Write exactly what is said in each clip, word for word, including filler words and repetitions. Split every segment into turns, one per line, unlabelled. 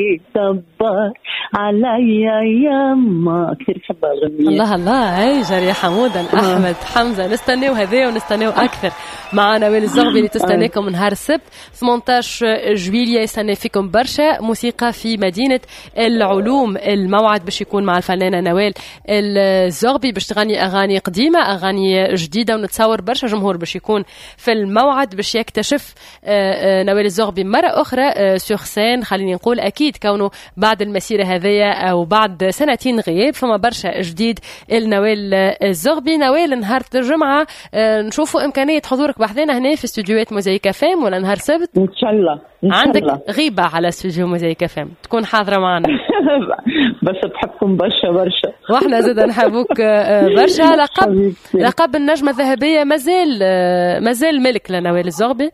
صبر عليا يما، كثير بحب الأغنية.
الله الله، هاي جري حمودا أحمد حمزة، نستناو هذا ونستناو أكثر مع نوال الزغبي اللي تستناكم نهار السبت ثمانية عشر جويلية. يستنى فيكم برشا موسيقى في مدينة العلوم. الموعد باش يكون مع الفنانة نوال الزغبي باش تغني أغاني قديمة أغاني جديدة، ونتصور برشا جمهور باش يكون في الموعد باش يكتشف نوال الزغبي مرة أخرى سور سين. خليني نقول أكيد كونه بعد المسيرة هذية أو بعد سنتين غياب فما برشا جديد النوال الزغبي. نوال نهار الجمعة نشوفوا إمكانية حضورك بحذنا هنا في استوديوهات موزايك فام ولا نهار سبت؟
إن شاء الله. إن شاء
عندك
الله.
غيبة على استوديو موزايك فام تكون حاضرة معنا.
بس بحبكم برشا برشا.
واحنا زيدا نحبوك برشا. لقب لقب النجمة الذهبية مازال مازال ملك لنوال الزغبي.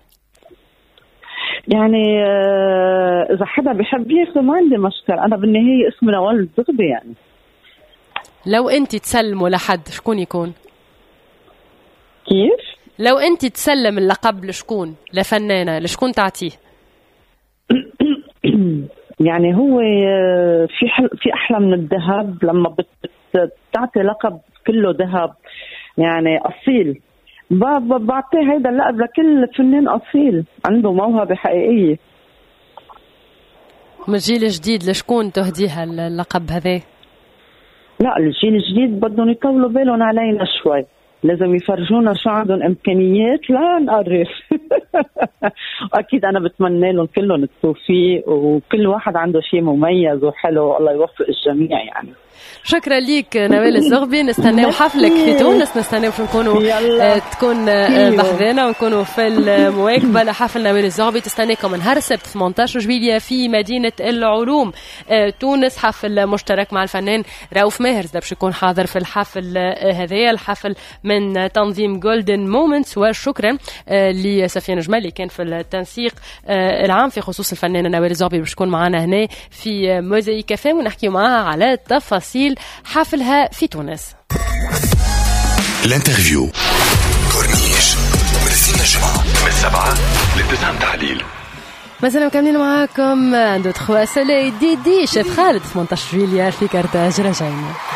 يعني إذا حدا بيحب ياخذ ما عندي مشكلة، أنا بالنهاية اسمي نوال الزغبي. يعني
لو أنت تسلموا لحد شكون يكون؟
كيف؟
لو أنت تسلم اللقب لشكون؟ لفنانة لشكون تعطيه؟
يعني هو في حل في أحلى من الذهب لما بتعطي لقب كله ذهب يعني أصيل. بعطيه هيدا اللقب لكل فنان أصيل عنده موهبة حقيقية.
من الجيل الجديد لشكون تهديها اللقب هذا؟
لا الجيل الجديد بدهم يطولوا بالهم علينا شوي، لازم يفرجونا شو عندهم إمكانيات لا نقرف. أكيد أنا بتمنى لهم كلهم التوفيق وكل واحد عنده شيء مميز وحلو، الله يوفق الجميع. يعني
شكرا ليك نوال الزغبي. نستناو حفلك في تونس، نستناو باش نكونوا آه تكون آه بحذنا ونكونوا في المواكبة لحفل نوال الزغبي. تستناكم نهار السبت ثمانية عشر جويلية في مدينة العلوم آه تونس، حفل مشترك مع الفنان رؤوف ماهر باش يكون حاضر في الحفل آه هذايا الحفل من تنظيم جولدن مومنتس. وشكرا آه لسفيان جمالي كان في التنسيق آه العام في خصوص الفنانة نوال الزغبي باش تكون معنا هنا في موزايك فام ونحكي معها على تفاصيل حفلها في تونس.
الانترفيو كورنيش من السنة الجمعة من السبعة للتسعة تحليل.
مثلا مكملين معاكم عنده تخوى سولي دي دي شيف خالد ثمانية عشر جويلية في كارتاج رجعنا.